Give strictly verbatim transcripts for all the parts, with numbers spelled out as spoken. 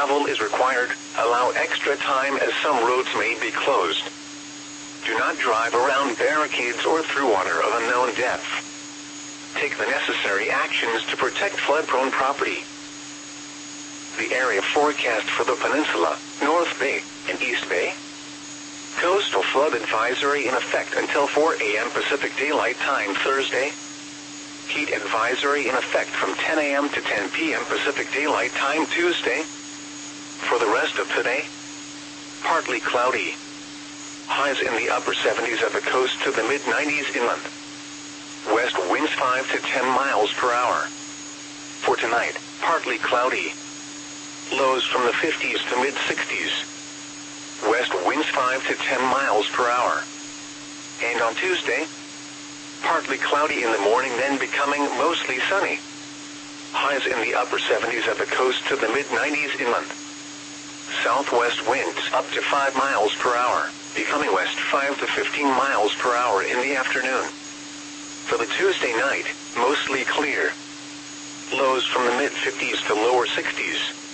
travel is required, allow extra time as some roads may be closed. Do not drive around barricades or through water of unknown depth. Take the necessary actions to protect flood-prone property. The area forecast for the peninsula, North Bay, and East Bay. Coastal flood advisory in effect until four a m Pacific Daylight Time Thursday. Heat advisory in effect from ten a m to ten p m Pacific Daylight Time Tuesday. For the rest of today, partly cloudy. Highs in the upper seventies at the coast to the mid nineties inland. West winds five to ten miles per hour. For tonight, partly cloudy. Lows from the fifties to mid sixties. West winds five to ten miles per hour. And on Tuesday, partly cloudy in the morning, then becoming mostly sunny. Highs in the upper seventies at the coast to the mid nineties inland. Southwest winds up to five miles per hour, becoming west five to fifteen miles per hour in the afternoon. For the Tuesday night, mostly clear. Lows from the mid fifties to lower sixties.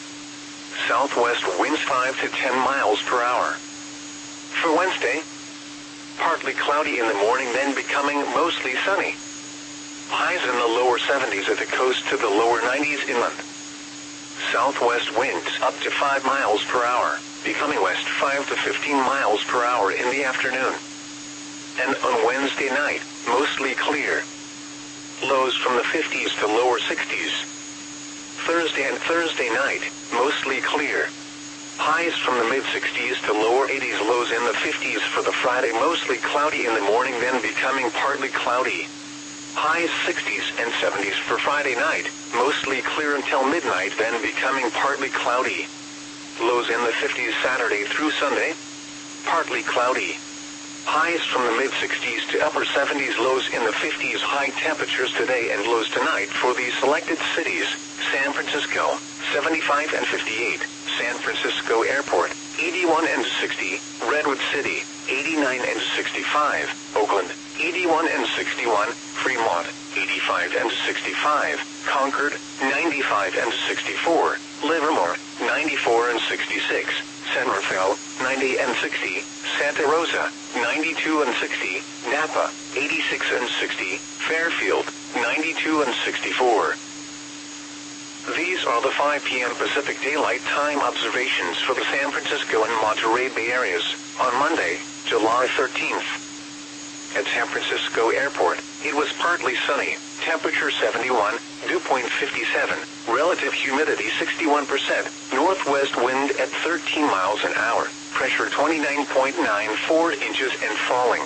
Southwest winds five to ten miles per hour. For Wednesday, partly cloudy in the morning, then becoming mostly sunny. Highs in the lower seventies at the coast to the lower nineties inland. Southwest winds up to five miles per hour, becoming west five to fifteen miles per hour in the afternoon. And on Wednesday night, mostly clear. Lows from the fifties to lower sixties. Thursday and Thursday night, mostly clear. Highs from the mid sixties to lower eighties, lows in the fifties for the Friday, mostly cloudy in the morning, then becoming partly cloudy. Highs sixties and seventies for Friday night, mostly clear until midnight, then becoming partly cloudy. Lows in the fifties Saturday through Sunday, partly cloudy. Highs from the mid sixties to upper seventies, lows in the fifties. High temperatures today and lows tonight for these selected cities: San Francisco, seventy-five and fifty-eight, San Francisco Airport, eighty-one and sixty, Redwood City, eighty-nine and sixty-five, Oakland, eighty-one and sixty-one, Fremont, eighty-five and sixty-five, Concord, ninety-five and sixty-four, Livermore, ninety-four and sixty-six, San Rafael, ninety and sixty, Santa Rosa, ninety-two and sixty, Napa, eighty-six and sixty, Fairfield, ninety-two and sixty-four. These are the five p m Pacific Daylight Time observations for the San Francisco and Monterey Bay areas on Monday, July thirteenth. At San Francisco Airport, it was partly sunny, temperature seventy-one, dew point fifty-seven, relative humidity sixty-one percent, northwest wind at thirteen miles an hour, pressure twenty-nine point nine four inches and falling.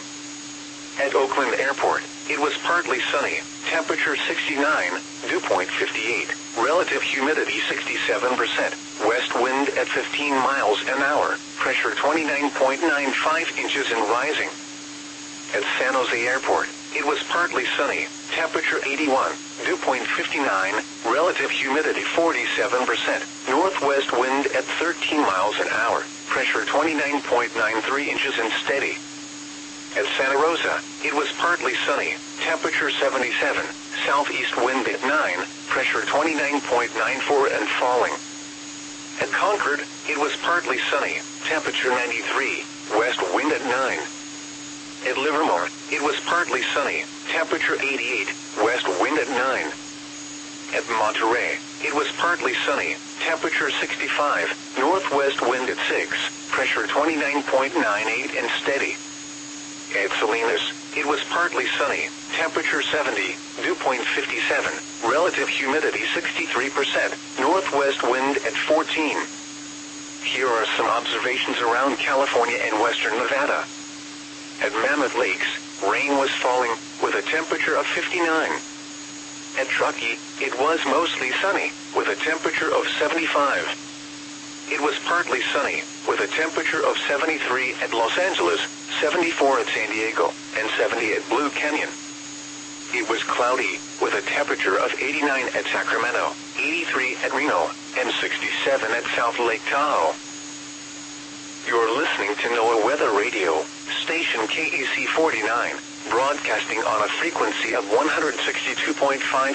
At Oakland Airport, it was partly sunny, temperature sixty-nine, dew point fifty-eight, relative humidity sixty-seven percent, west wind at fifteen miles an hour, pressure twenty-nine point nine five inches and rising. At San Jose Airport, it was partly sunny, temperature eighty-one, dew point fifty-nine, relative humidity forty-seven percent, northwest wind at thirteen miles an hour, pressure twenty-nine point nine three inches and steady. At Santa Rosa, it was partly sunny, temperature seventy-seven, southeast wind at nine, pressure twenty-nine point nine four and falling. At Concord, it was partly sunny, temperature ninety-three, west wind at nine. At Livermore, it was partly sunny, temperature eighty-eight, west wind at nine. At Monterey, it was partly sunny, temperature sixty-five, northwest wind at six, pressure twenty-nine point nine eight and steady. At Salinas, it was partly sunny, temperature seventy, dew point fifty-seven, relative humidity sixty-three percent, northwest wind at fourteen. Here are some observations around California and western Nevada. At Mammoth Lakes, rain was falling, with a temperature of fifty-nine. At Truckee, it was mostly sunny, with a temperature of seventy-five. It was partly sunny, with a temperature of seventy-three at Los Angeles, seventy-four at San Diego, and seventy at Blue Canyon. It was cloudy, with a temperature of eighty-nine at Sacramento, eighty-three at Reno, and sixty-seven at South Lake Tahoe. You're listening to NOAA Weather Radio, station K E C forty-nine, broadcasting on a frequency of one hundred sixty-two point five